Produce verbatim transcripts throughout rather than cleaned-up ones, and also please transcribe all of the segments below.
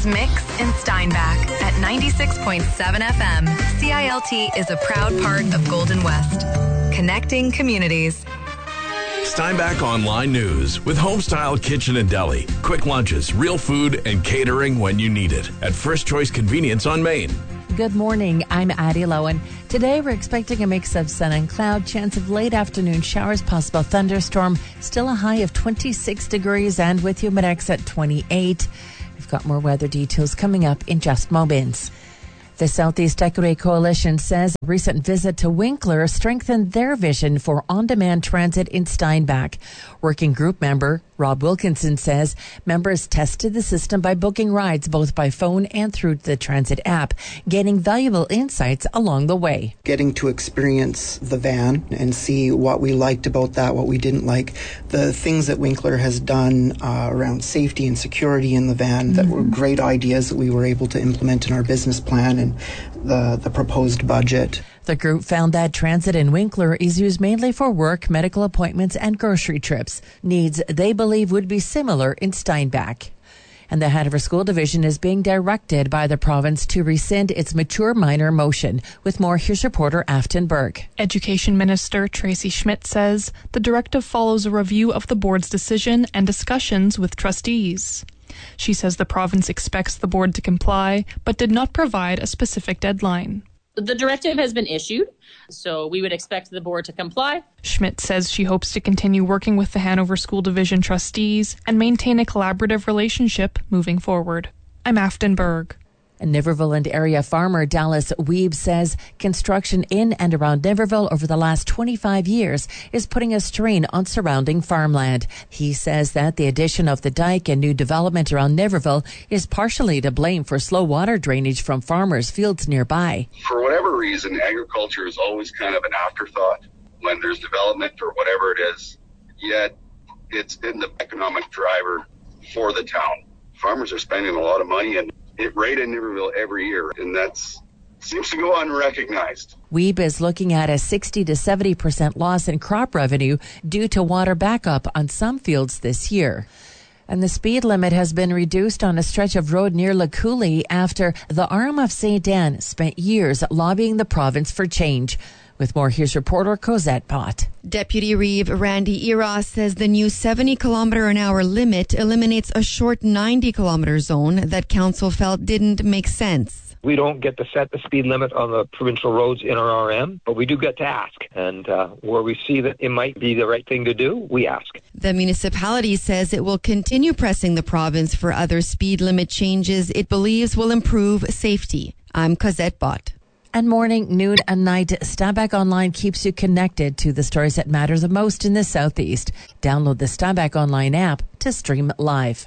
is Mix in Steinbach at ninety-six point seven F M. C I L T is a proud part of Golden West, connecting communities. Steinbach Online News with Homestyle Kitchen and Deli. Quick lunches, real food, and catering when you need it at First Choice Convenience on Main. Good morning. I'm Addie Lowen. Today we're expecting a mix of sun and cloud, chance of late afternoon showers, possible thunderstorm, still a high of twenty-six degrees and with Humidex at twenty-eight. We've got more weather details coming up in just moments. The Southeast Equity Coalition says a recent visit to Winkler strengthened their vision for on-demand transit in Steinbach. Working group member Rob Wilkinson says members tested the system by booking rides both by phone and through the transit app, gaining valuable insights along the way. Getting to experience the van and see what we liked about that, what we didn't like, the things that Winkler has done uh, around safety and security in the van mm-hmm. that were great ideas that we were able to implement in our business plan and the, the proposed budget. The group found that transit in Winkler is used mainly for work, medical appointments, and grocery trips, needs they believe would be similar in Steinbach. And the Hanover School Division is being directed by the province to rescind its mature minor motion. With more, here's reporter Afton Berg. Education Minister Tracy Schmidt says the directive follows a review of the board's decision and discussions with trustees. She says the province expects the board to comply, but did not provide a specific deadline. The directive has been issued, so we would expect the board to comply. Schmidt says she hopes to continue working with the Hanover School Division trustees and maintain a collaborative relationship moving forward. I'm Afton Berg. Niverville and area farmer Dallas Weeb says construction in and around Niverville over the last twenty-five years is putting a strain on surrounding farmland. He says that the addition of the dike and new development around Niverville is partially to blame for slow water drainage from farmers' fields nearby. For whatever reason, agriculture is always kind of an afterthought when there's development or whatever it is, yet it's been the economic driver for the town. Farmers are spending a lot of money and it rained in Niverville every year, and that seems to go unrecognized. Weeb is looking at a sixty to seventy percent loss in crop revenue due to water backup on some fields this year. And the speed limit has been reduced on a stretch of road near Lacoulee after the arm of Saint Anne spent years lobbying the province for change. With more, here's reporter Cosette Pott. Deputy Reeve Randy Eros says the new seventy kilometer an hour limit eliminates a short ninety kilometer zone that council felt didn't make sense. We don't get to set the speed limit on the provincial roads in our R M, but we do get to ask. And uh, where we see that it might be the right thing to do, we ask. The municipality says it will continue pressing the province for other speed limit changes it believes will improve safety. I'm Cosette Pott. And morning, noon, and night, Steinbach Online keeps you connected to the stories that matter the most in the Southeast. Download the Steinbach Online app to stream live.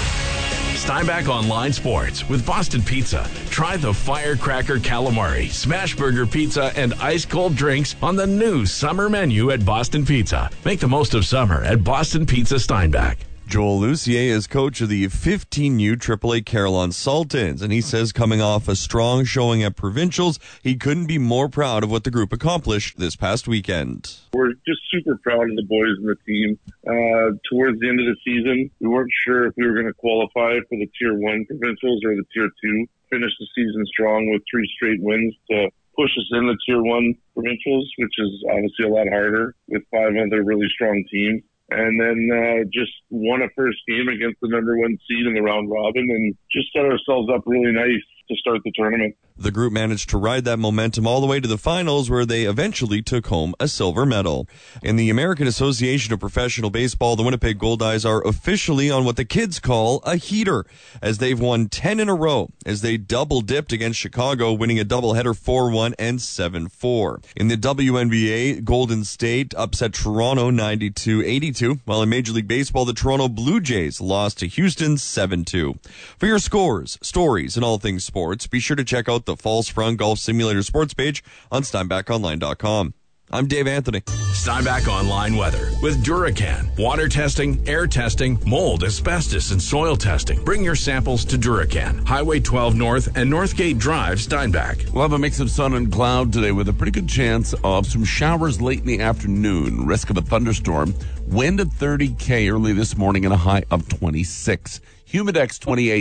Steinbach Online Sports with Boston Pizza. Try the Firecracker Calamari, Smash Burger Pizza, and ice cold drinks on the new summer menu at Boston Pizza. Make the most of summer at Boston Pizza Steinbach. Joel Lucier is coach of the fifteen U triple A Carillon Sultans, and he says coming off a strong showing at provincials, he couldn't be more proud of what the group accomplished this past weekend. We're just super proud of the boys and the team. Uh, towards the end of the season, we weren't sure if we were going to qualify for the Tier one provincials or the Tier two. Finished the season strong with three straight wins to push us in the Tier one provincials, which is obviously a lot harder with five other really strong teams. And then uh, just won a first game against the number one seed in the round robin and just set ourselves up really nice to start the tournament. The group managed to ride that momentum all the way to the finals, where they eventually took home a silver medal. In the American Association of Professional Baseball, the Winnipeg Goldeyes are officially on what the kids call a heater, as they've won ten in a row, as they double-dipped against Chicago, winning a doubleheader four one and seven four. In the W N B A, Golden State upset Toronto ninety-two eighty-two, while in Major League Baseball, the Toronto Blue Jays lost to Houston seven two. For your scores, stories, and all things sports, be sure to check out the Falls Front Golf Simulator sports page on Steinbach Online dot com. I'm Dave Anthony. Steinbach Online weather with Duracan. Water testing, air testing, mold, asbestos, and soil testing. Bring your samples to Duracan. Highway twelve North and Northgate Drive, Steinbach. We'll have a mix of sun and cloud today with a pretty good chance of some showers late in the afternoon. Risk of a thunderstorm. Wind at thirty K early this morning and a high of twenty-six. Humidex twenty-eight.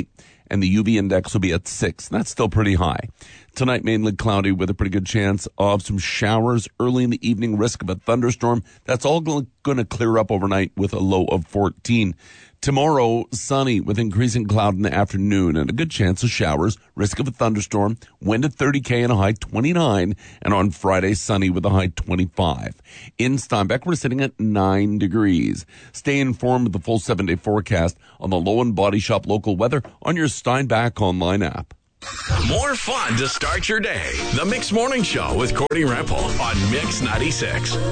and the U V index will be at six. That's still pretty high. Tonight, mainly cloudy with a pretty good chance of some showers early in the evening, risk of a thunderstorm. That's all going to clear up overnight with a low of fourteen. Tomorrow, sunny with increasing cloud in the afternoon and a good chance of showers, risk of a thunderstorm, wind at thirty K and a high twenty-nine, and on Friday, sunny with a high twenty-five. In Steinbach, we're sitting at nine degrees. Stay informed with the full seven-day forecast on the Low and Body Shop local weather on your Steinbach online app. More fun to start your day. The Mix Morning Show with Courtney Rempel on Mix ninety-six.